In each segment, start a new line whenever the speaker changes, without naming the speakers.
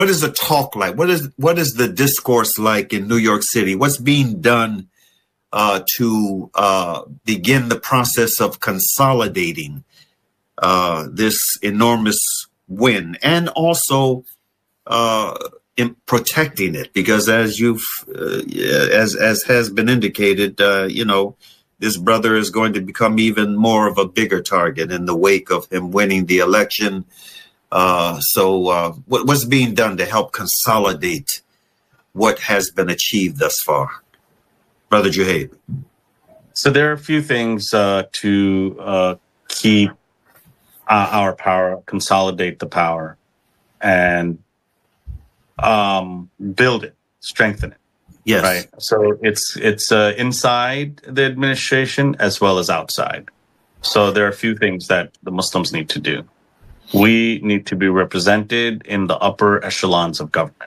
what is the talk like? What is the discourse like in New York City? What's being done to begin the process of consolidating this enormous win, and also in protecting it? Because as has been indicated, this brother is going to become even more of a bigger target in the wake of him winning the election. So what's being done to help consolidate what has been achieved thus far? Brother Juhaib.
So there are a few things to keep our power, consolidate the power, and build it, strengthen it.
Yes.
Right. So it's inside the administration as well as outside. So there are a few things that the Muslims need to do. We need to be represented in the upper echelons of government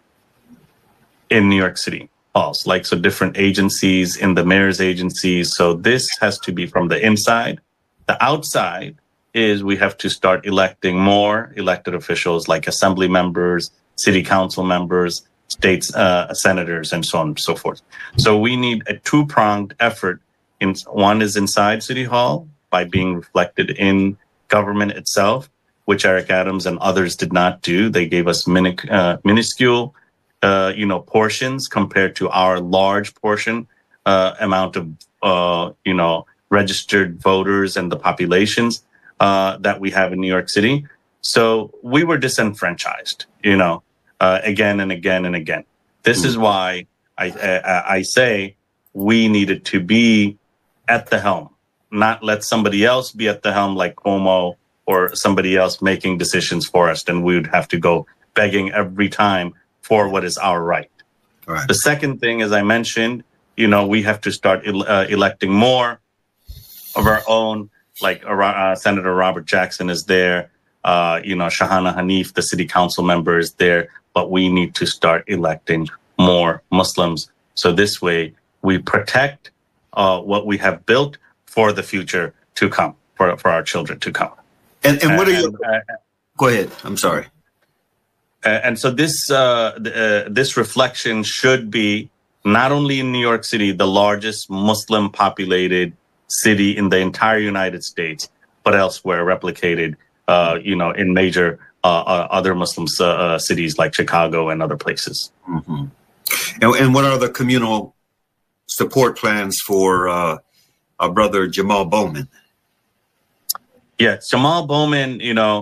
in New York City halls, so different agencies, in the mayor's agencies. So this has to be from the inside. The outside is we have to start electing more elected officials like assembly members, city council members, states, senators, and so on and so forth. So we need a two-pronged effort. One is inside City Hall by being reflected in government itself, which Eric Adams and others did not do. They gave us minuscule, portions compared to our large portion amount of, registered voters and the populations that we have in New York City. So we were disenfranchised, again and again and again. This is why I say we needed to be at the helm, not let somebody else be at the helm like Cuomo or somebody else making decisions for us. Then we would have to go begging every time for what is our right.
Right.
The second thing, as I mentioned, we have to start electing more of our own, like Senator Robert Jackson is there, Shahana Hanif, the city council member, is there, but we need to start electing more Muslims. So this way we protect what we have built for the future to come, for our children to come.
And what are you? Go ahead. I'm sorry.
And so this reflection should be not only in New York City, the largest Muslim populated city in the entire United States, but elsewhere replicated, in major other Muslim cities like Chicago and other places.
Mm-hmm. And what are the communal support plans for our brother Jamal Bowman?
Yes, Jamal Bowman,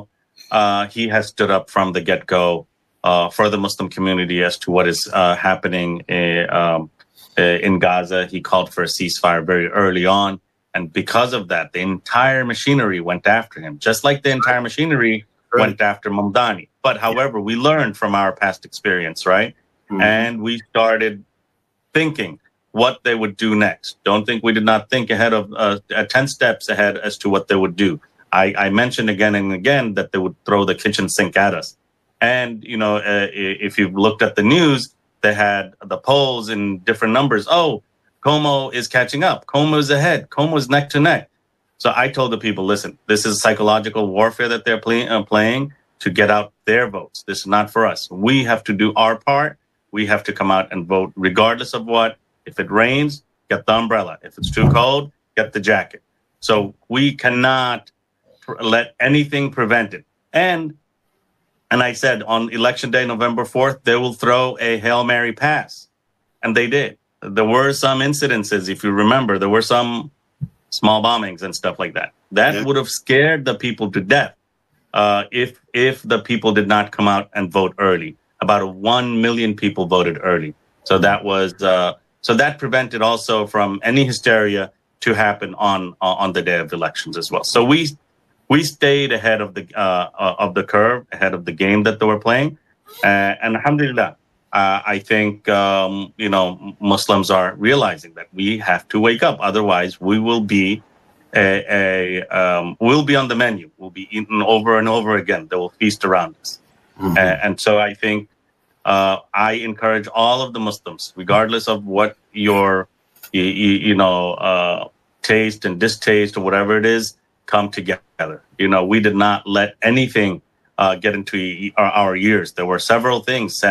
he has stood up from the get-go for the Muslim community as to what is happening in Gaza. He called for a ceasefire very early on. And because of that, the entire machinery went after him, just like the entire machinery went after Mamdani. But however, we learned from our past experience, right? Mm-hmm. And we started thinking what they would do next. Don't think we did not think ahead of 10 steps ahead as to what they would do. I mentioned again and again that they would throw the kitchen sink at us. And, if you've looked at the news, they had the polls in different numbers. Oh, Cuomo is catching up. Cuomo is ahead. Cuomo is neck to neck. So I told the people, listen, this is psychological warfare that they're playing to get out their votes. This is not for us. We have to do our part. We have to come out and vote regardless of what. If it rains, get the umbrella. If it's too cold, get the jacket. So we cannot let anything prevent it. And I said on election day, November 4th, they will throw a Hail Mary pass. And they did. There were some incidences, if you remember, there were some small bombings and stuff like that. That would have scared the people to death if the people did not come out and vote early. About 1 million people voted early. So that was so that prevented also from any hysteria to happen on the day of elections as well. So we stayed ahead of the curve, ahead of the game that they were playing, and alhamdulillah. I think, Muslims are realizing that we have to wake up. Otherwise, we will be we'll be on the menu. We'll be eaten over and over again. They will feast around us. Mm-hmm. And so I think I encourage all of the Muslims, regardless of what your, taste and distaste or whatever it is, come together. We did not let anything get into our ears. There were several things